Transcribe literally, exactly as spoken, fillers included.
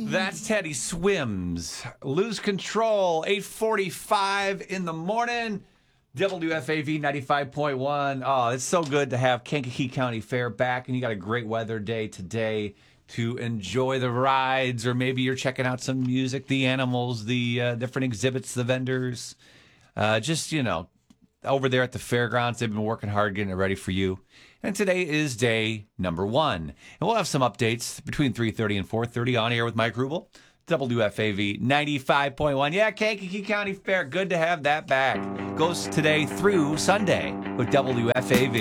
That's Teddy Swims. Lose Control, eight forty-five in the morning. W F A V ninety-five point one. Oh, it's so good to have Kankakee County Fair back, and you got a great weather day today to enjoy the rides, or maybe you're checking out some music, the animals, the uh, different exhibits, the vendors. Uh, just, you know, over there at the fairgrounds, they've been working hard getting it ready for you. And today is day number one. And we'll have some updates between three thirty and four thirty on air with Mike Rubel. W F A V ninety-five point one. Yeah, Kankakee County Fair. Good to have that back. Goes today through Sunday with W F A V.